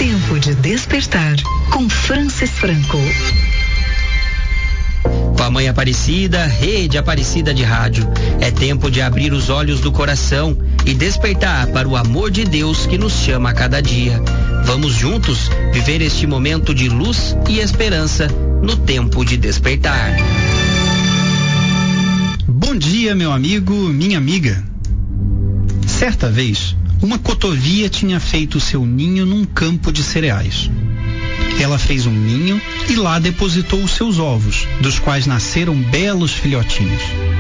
Tempo de despertar com Francis Franco. Com a Mãe Aparecida, Rede Aparecida de Rádio. É tempo de abrir os olhos do coração e despertar para o amor de Deus que nos chama a cada dia. Vamos juntos viver este momento de luz e esperança no tempo de despertar. Bom dia, meu amigo, minha amiga. Certa vez, uma cotovia tinha feito seu ninho num campo de cereais. Ela fez um ninho e lá depositou os seus ovos, dos quais nasceram belos filhotinhos.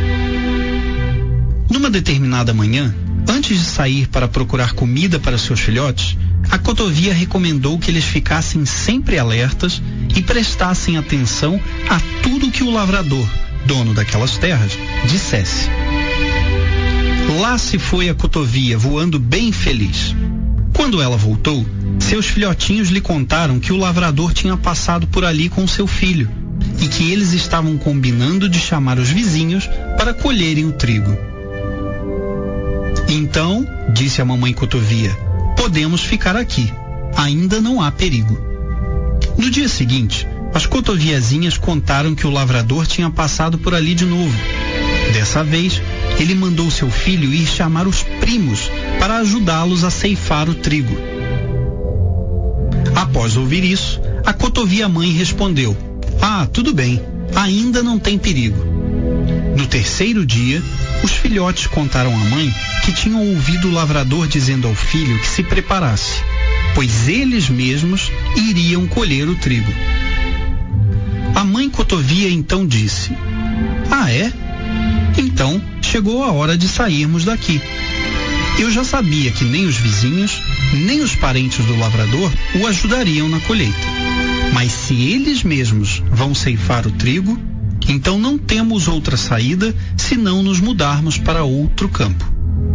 Numa determinada manhã, antes de sair para procurar comida para seus filhotes, a cotovia recomendou que eles ficassem sempre alertas e prestassem atenção a tudo que o lavrador, dono daquelas terras, dissesse. Lá se foi a cotovia, voando bem feliz. Quando ela voltou, seus filhotinhos lhe contaram que o lavrador tinha passado por ali com seu filho e que eles estavam combinando de chamar os vizinhos para colherem o trigo. Então, disse a mamãe cotovia, podemos ficar aqui. Ainda não há perigo. No dia seguinte, as cotoviazinhas contaram que o lavrador tinha passado por ali de novo. Dessa vez, ele mandou seu filho ir chamar os primos para ajudá-los a ceifar o trigo. Após ouvir isso, a cotovia-mãe respondeu: tudo bem, ainda não tem perigo. No terceiro dia, os filhotes contaram à mãe que tinham ouvido o lavrador dizendo ao filho que se preparasse, pois eles mesmos iriam colher o trigo. A mãe cotovia então disse: é? Então chegou a hora de sairmos daqui. Eu já sabia que nem os vizinhos, nem os parentes do lavrador o ajudariam na colheita. Mas se eles mesmos vão ceifar o trigo, então não temos outra saída senão nos mudarmos para outro campo.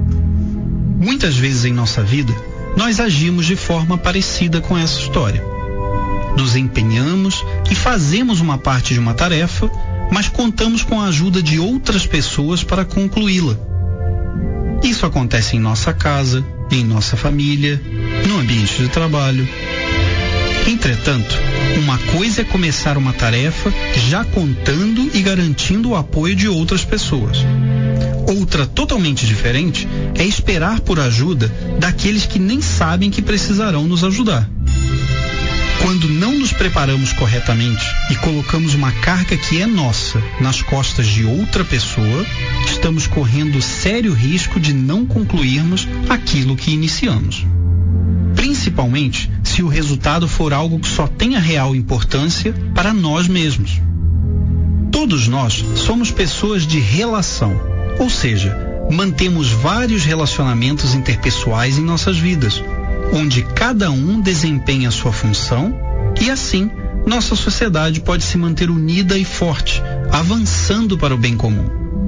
Muitas vezes em nossa vida, nós agimos de forma parecida com essa história. Nos empenhamos e fazemos uma parte de uma tarefa, mas contamos com a ajuda de outras pessoas para concluí-la. Isso acontece em nossa casa, em nossa família, no ambiente de trabalho. Entretanto, uma coisa é começar uma tarefa já contando e garantindo o apoio de outras pessoas. Outra totalmente diferente é esperar por ajuda daqueles que nem sabem que precisarão nos ajudar. Quando não nos preparamos corretamente e colocamos uma carga que é nossa nas costas de outra pessoa, estamos correndo sério risco de não concluirmos aquilo que iniciamos. Principalmente se o resultado for algo que só tenha real importância para nós mesmos. Todos nós somos pessoas de relação, ou seja, mantemos vários relacionamentos interpessoais em nossas vidas, onde cada um desempenha a sua função e assim nossa sociedade pode se manter unida e forte, avançando para o bem comum.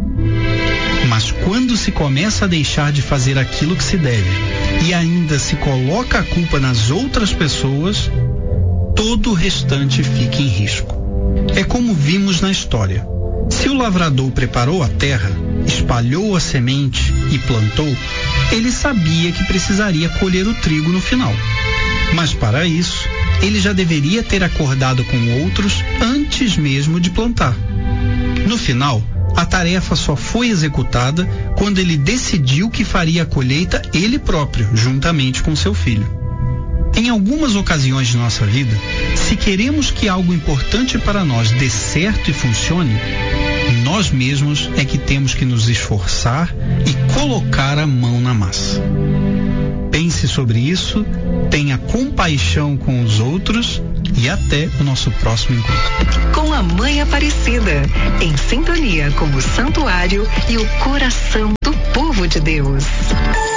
Mas quando se começa a deixar de fazer aquilo que se deve e ainda se coloca a culpa nas outras pessoas, todo o restante fica em risco. É como vimos na história. Se o lavrador preparou a terra, espalhou a semente e plantou, ele sabia que precisaria colher o trigo no final. Mas para isso, ele já deveria ter acordado com outros antes mesmo de plantar. No final, a tarefa só foi executada quando ele decidiu que faria a colheita ele próprio, juntamente com seu filho. Em algumas ocasiões de nossa vida, se queremos que algo importante para nós dê certo e funcione, nós mesmos é que temos que nos esforçar e colocar a mão na massa. Pense sobre isso, tenha compaixão com os outros e até o nosso próximo encontro. Com a Mãe Aparecida, em sintonia com o santuário e o coração do povo de Deus.